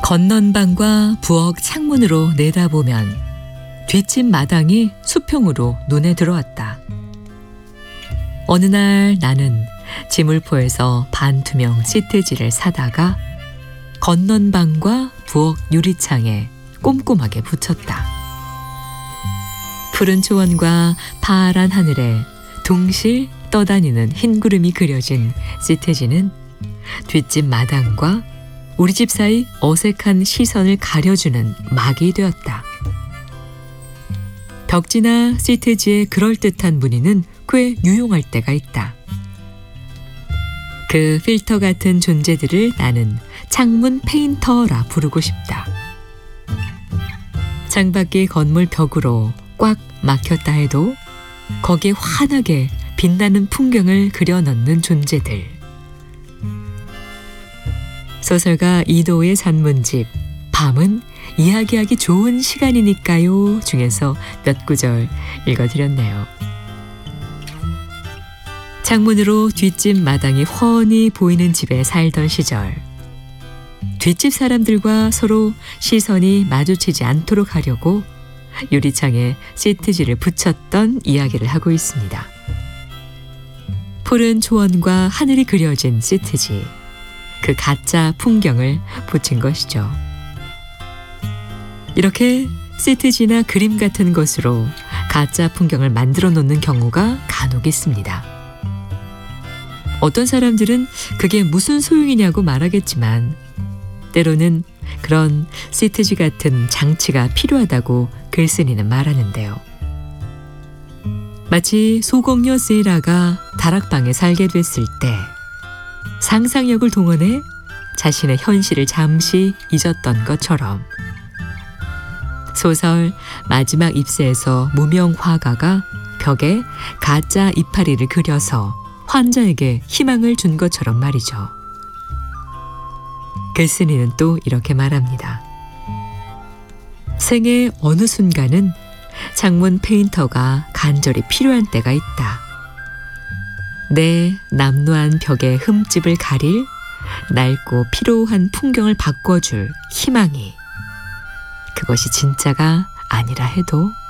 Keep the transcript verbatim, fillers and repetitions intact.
건넌방과 부엌 창문으로 내다보면 뒷집 마당이 수평으로 눈에 들어왔다. 어느 날 나는 지물포에서 반투명 시트지를 사다가 건넌방과 부엌 유리창에 꼼꼼하게 붙였다. 푸른 초원과 파란 하늘에 둥실 떠다니는 흰 구름이 그려진 시트지는 뒷집 마당과 우리 집 사이 어색한 시선을 가려주는 막이 되었다. 벽지나 시트지의 그럴듯한 무늬는 꽤 유용할 때가 있다. 그 필터 같은 존재들을 나는 창문 페인터라 부르고 싶다. 창밖의 건물 벽으로 꽉 막혔다 해도 거기에 환하게 빛나는 풍경을 그려 넣는 존재들. 소설가 이도우의 산문집 밤은 이야기하기 좋은 시간이니까요 중에서 몇 구절 읽어드렸네요. 창문으로 뒷집 마당이 훤히 보이는 집에 살던 시절, 뒷집 사람들과 서로 시선이 마주치지 않도록 하려고 유리창에 시트지를 붙였던 이야기를 하고 있습니다. 푸른 초원과 하늘이 그려진 시트지, 그 가짜 풍경을 붙인 것이죠. 이렇게 시트지나 그림 같은 것으로 가짜 풍경을 만들어 놓는 경우가 간혹 있습니다. 어떤 사람들은 그게 무슨 소용이냐고 말하겠지만 때로는 그런 시트지 같은 장치가 필요하다고 글쓴이는 말하는데요. 마치 소공녀 세이라가 다락방에 살게 됐을 때 상상력을 동원해 자신의 현실을 잠시 잊었던 것처럼 소설 마지막 잎새에서 무명 화가가 벽에 가짜 이파리를 그려서 환자에게 희망을 준 것처럼 말이죠. 글쓴이는 또 이렇게 말합니다. 생의 어느 순간은 창문 페인터가 간절히 필요한 때가 있다. 내 남루한 벽의 흠집을 가릴 낡고 피로한 풍경을 바꿔줄 희망이, 그것이 진짜가 아니라 해도